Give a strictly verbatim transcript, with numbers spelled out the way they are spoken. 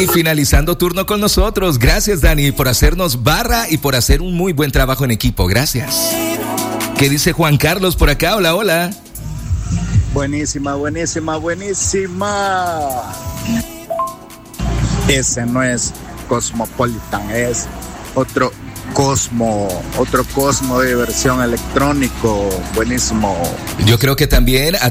Dani finalizando turno con nosotros. Gracias, Dani, por hacernos barra y por hacer un muy buen trabajo en equipo. Gracias. ¿Qué dice Juan Carlos por acá? Hola, hola. Buenísima, buenísima, buenísima. Ese no es Cosmopolitan, es otro Cosmo, otro Cosmo de versión electrónico. Buenísimo. Yo creo que también a